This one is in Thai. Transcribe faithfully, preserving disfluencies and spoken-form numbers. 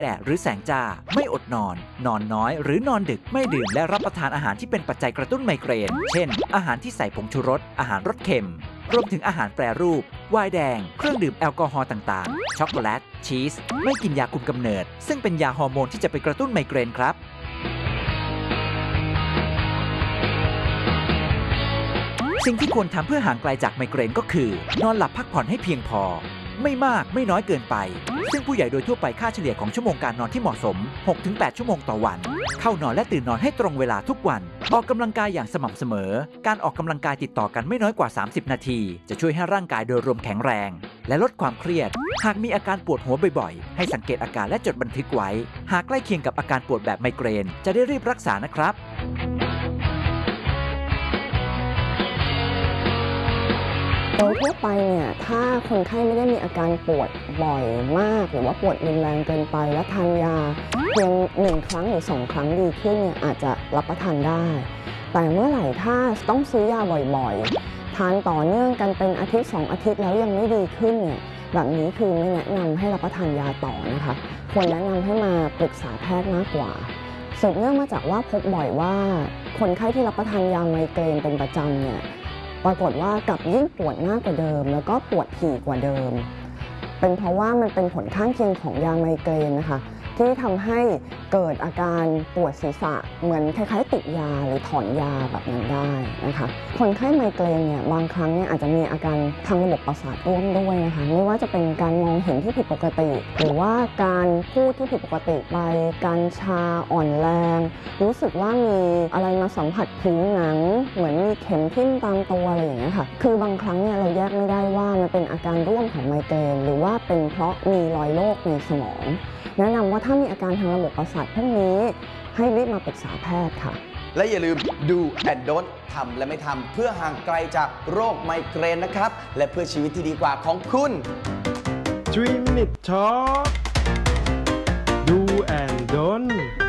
แดดหรือแสงจ้าไม่อดนอนนอนน้อยหรือนอนดึกไม่ดื่มและรับประทานอาหารที่เป็นปัจจัยกระตุ้นไมเกรนเช่นอาหารที่ใส่ผงชูรสอาหารรสเค็มรวมถึงอาหารแปรรูปไวน์แดงเครื่องดื่มแอลกอฮอล์ต่างๆช็อกโกแลตชีสไม่กินยาคุมกำเนิดซึ่งเป็นยาฮอร์โมนที่จะไปกระตุ้นไมเกรนครับสิ่งที่ควรทำเพื่อห่างไกลจากไมเกรนก็คือนอนหลับพักผ่อนให้เพียงพอไม่มากไม่น้อยเกินไปซึ่งผู้ใหญ่โดยทั่วไปค่าเฉลี่ยของชั่วโมงการนอนที่เหมาะสม หกถึงแปด ชั่วโมงต่อวันเข้านอนและตื่นนอนให้ตรงเวลาทุกวันออกกำลังกายอย่างสม่ำเสมอการออกกำลังกายติดต่อกันไม่น้อยกว่าสามสิบนาทีจะช่วยให้ร่างกายโดยรวมแข็งแรงและลดความเครียดหากมีอาการปวดหัวบ่อยๆให้สังเกตอาการและจดบันทึกไว้หากใกล้เคียงกับอาการปวดแบบไมเกรนจะได้รีบรักษานะครับโดยทั่วไปเนี่ยถ้าคนไข้ไม่ได้มีอาการปวดบ่อยมากหรือว่าปวดรุนแรงเกินไปและทานยาเพียงหนึ่งครั้งหรือสองครั้งดีขึ้นเนี่ยอาจจะรับประทานได้แต่เมื่อไหร่ถ้าต้องซื้อยาบ่อยๆทานต่อเนื่องกันเป็นอาทิตย์สองอาทิตย์แล้วยังไม่ดีขึ้นเนี่ยแบบนี้คือไม่แนะนำให้รับประทานยาต่อนะคะควรแนะนำให้มาปรึกษาแพทย์มากกว่าสืบเนื่องมาจากว่าพบบ่อยว่าคนไข้ที่รับประทานยาไมเกรนเป็นประจำเนี่ยปรากฏว่ากลับยิ่งปวดมากกว่าเดิมแล้วก็ปวดถี่กว่าเดิมเป็นเพราะว่ามันเป็นผลข้างเคียงของยาไมเกรนนะคะที่ทำให้เกิดอาการปวดศีรษะเหมือนคล้ายๆติดยาหรือถอนยาแบบนั้นได้นะคะคนไข้ไมเกรนเนี่ยบางครั้งเนี่ยอาจจะมีอาการทางระบบประสาทร่วมด้วยนะคะไม่ว่าจะเป็นการมองเห็นที่ผิดปกติหรือว่าการพูดที่ผิดปกติไปการชาอ่อนแรงรู้สึกว่ามีอะไรมาสัมผัสผิวหนังเหมือนมีเข็มทิ่มตามตัวอะไรอย่างเงี้ยค่ะคือบางครั้งเนี่ยเราแยกไม่ได้ว่ามันเป็นอาการร่วมของไมเกรนหรือว่าเป็นเพราะมีรอยโรคในสมองแนะนำว่าถ้ามีอาการทางระบบประสาทพวกนี้ให้รีบมาปรึกษาแพทย์ค่ะและอย่าลืมดูแอนด์โดนทำและไม่ทำเพื่อห่างไกลจากโรคไมเกรนนะครับและเพื่อชีวิตที่ดีกว่าของคุณ Dream It Talk Do and Don't